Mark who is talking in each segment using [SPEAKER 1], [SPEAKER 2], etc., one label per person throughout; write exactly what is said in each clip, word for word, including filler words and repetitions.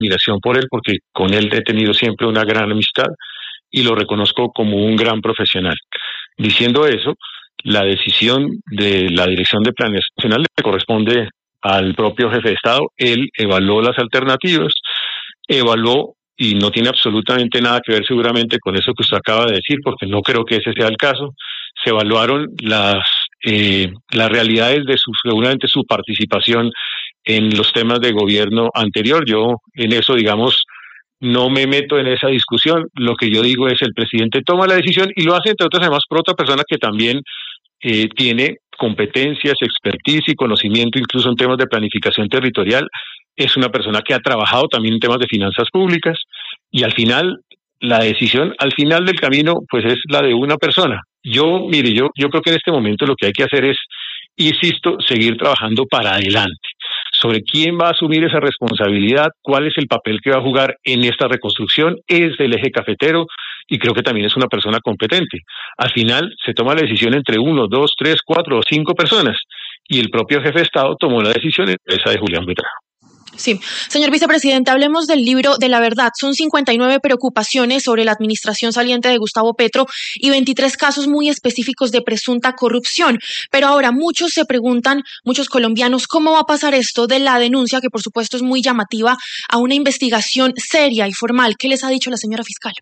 [SPEAKER 1] admiración por él, porque con él he tenido siempre una gran amistad y lo reconozco como un gran profesional. Diciendo eso, la decisión de la Dirección de Planeación Nacional le corresponde al propio jefe de Estado. Él evaluó las alternativas, evaluó, y no tiene absolutamente nada que ver seguramente con eso que usted acaba de decir, porque no creo que ese sea el caso. Se evaluaron las, eh, las realidades de su, seguramente su participación en los temas de gobierno anterior. Yo en eso, digamos, no me meto en esa discusión. Lo que yo digo es el presidente toma la decisión y lo hace, entre otras, además, por otra persona que también eh, tiene competencias, expertise y conocimiento incluso en temas de planificación territorial. Es una persona que ha trabajado también en temas de finanzas públicas y al final, la decisión al final del camino pues es la de una persona. Yo, mire, yo, yo creo que en este momento lo que hay que hacer es, insisto, seguir trabajando para adelante sobre quién va a asumir esa responsabilidad, cuál es el papel que va a jugar en esta reconstrucción, es el eje cafetero, y creo que también es una persona competente. Al final se toma la decisión entre uno, dos, tres, cuatro o cinco personas, y el propio jefe de Estado tomó la decisión en esa de Julián Buitrago.
[SPEAKER 2] Sí. Señor vicepresidente, hablemos del libro de la verdad. Son cincuenta y nueve preocupaciones sobre la administración saliente de Gustavo Petro y veintitrés casos muy específicos de presunta corrupción. Pero ahora muchos se preguntan, muchos colombianos, ¿cómo va a pasar esto de la denuncia, que por supuesto es muy llamativa, a una investigación seria y formal? ¿Qué les ha dicho la señora fiscal?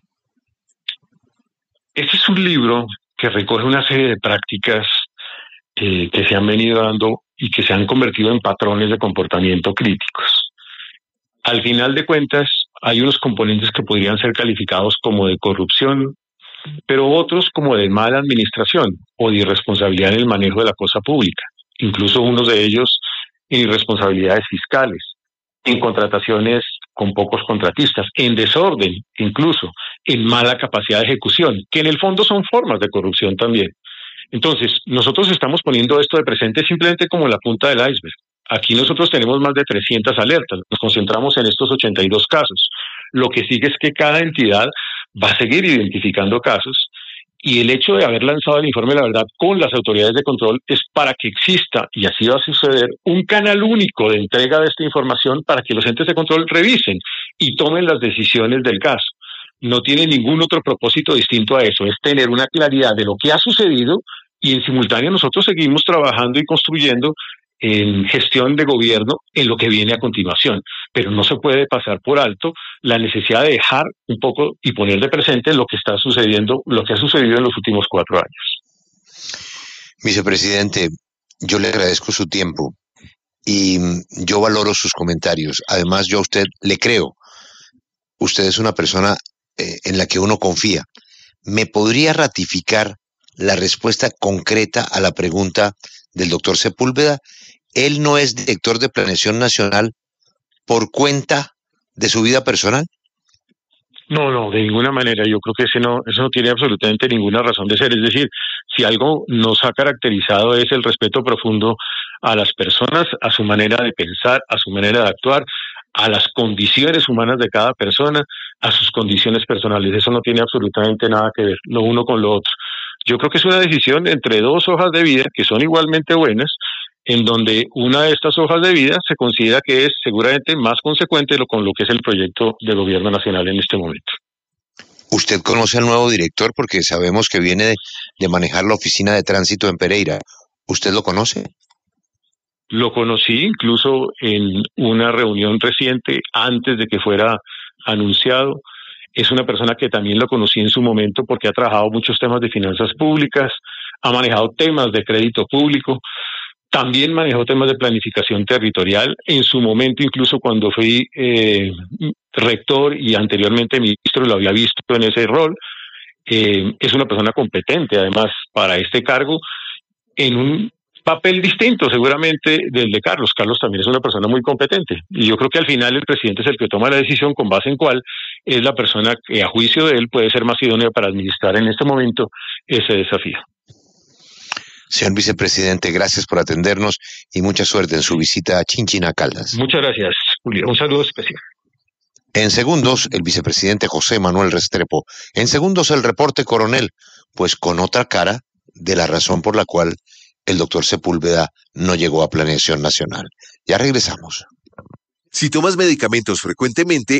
[SPEAKER 1] Este es un libro que recoge una serie de prácticas eh, que se han venido dando y que se han convertido en patrones de comportamiento críticos. Al final de cuentas, hay unos componentes que podrían ser calificados como de corrupción, pero otros como de mala administración o de irresponsabilidad en el manejo de la cosa pública, incluso unos de ellos en irresponsabilidades fiscales, en contrataciones con pocos contratistas, en desorden, incluso en mala capacidad de ejecución, que en el fondo son formas de corrupción también. Entonces, nosotros estamos poniendo esto de presente simplemente como la punta del iceberg. Aquí nosotros tenemos más de trescientas alertas, nos concentramos en estos ochenta y dos casos. Lo que sigue es que cada entidad va a seguir identificando casos y el hecho de haber lanzado el informe de la verdad con las autoridades de control es para que exista, y así va a suceder, un canal único de entrega de esta información para que los entes de control revisen y tomen las decisiones del caso. No tiene ningún otro propósito distinto a eso, es tener una claridad de lo que ha sucedido y en simultáneo nosotros seguimos trabajando y construyendo en gestión de gobierno en lo que viene a continuación. Pero no se puede pasar por alto la necesidad de dejar un poco y poner de presente lo que está sucediendo, lo que ha sucedido en los últimos cuatro años.
[SPEAKER 3] Vicepresidente, yo le agradezco su tiempo y yo valoro sus comentarios. Además, yo a usted le creo. Usted es una persona eh, en la que uno confía. ¿Me podría ratificar la respuesta concreta a la pregunta del doctor Sepúlveda? ¿Él no es director de Planeación Nacional por cuenta de su vida personal?
[SPEAKER 1] No, no, de ninguna manera. Yo creo que ese no, eso no tiene absolutamente ninguna razón de ser. Es decir, si algo nos ha caracterizado es el respeto profundo a las personas, a su manera de pensar, a su manera de actuar, a las condiciones humanas de cada persona, a sus condiciones personales. Eso no tiene absolutamente nada que ver lo uno con lo otro. Yo creo que es una decisión entre dos hojas de vida que son igualmente buenas, en donde una de estas hojas de vida se considera que es seguramente más consecuente con lo que es el proyecto de gobierno nacional en este momento.
[SPEAKER 3] Usted conoce al nuevo director porque sabemos que viene de, de manejar la oficina de tránsito en Pereira. ¿Usted lo conoce?
[SPEAKER 1] Lo conocí incluso en una reunión reciente antes de que fuera anunciado. Es una persona que también lo conocí en su momento porque ha trabajado muchos temas de finanzas públicas, ha manejado temas de crédito público, también manejó temas de planificación territorial. En su momento, incluso cuando fui eh, rector y anteriormente ministro, lo había visto en ese rol. Eh, es una persona competente, además, para este cargo, en un papel distinto seguramente del de Carlos. Carlos también es una persona muy competente y yo creo que al final el presidente es el que toma la decisión con base en cuál es la persona que a juicio de él puede ser más idónea para administrar en este momento ese desafío.
[SPEAKER 3] Señor vicepresidente, gracias por atendernos y mucha suerte en su visita a Chinchina, Caldas.
[SPEAKER 1] Muchas gracias, Julio. Un saludo especial.
[SPEAKER 3] En segundos, el vicepresidente José Manuel Restrepo. En segundos, el reporte coronel, pues con otra cara de la razón por la cual el doctor Sepúlveda no llegó a Planeación Nacional. Ya regresamos.
[SPEAKER 4] Si tomas medicamentos frecuentemente,